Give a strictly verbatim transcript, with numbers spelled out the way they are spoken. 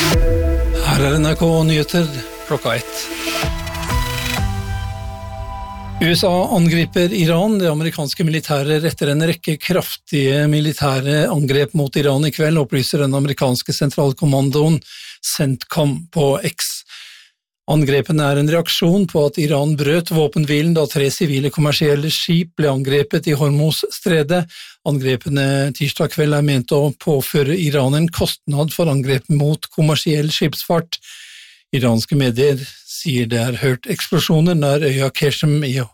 Her er N R K Nyheter klokka ett. U S A angriper Iran. Det amerikanske militæret retter en rekke kraftige militære angrep mot Iran i kveld, opplyser den amerikanske sentralkommandoen CENTCOM på X. Angrepene er en reaksjon på at Iran brøt våpenhvilen da tre sivile kommersielle skip ble angrepet i Hormuz-stredet. Angrepene tirsdag kveld er ment å påføre Iran en kostnad for angrep mot kommersiell skipsfart. Iranske medier sier det er hørt eksplosjoner nær øya Qeshm i